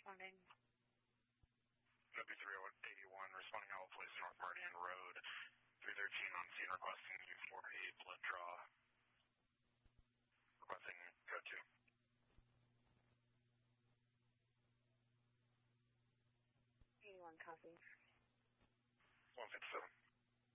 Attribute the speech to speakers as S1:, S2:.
S1: responding.
S2: W381 responding Owl Place, North Meridian Road, 313 on scene requesting you for a blood draw. Requesting code 2.
S1: 81 copy.
S2: 157.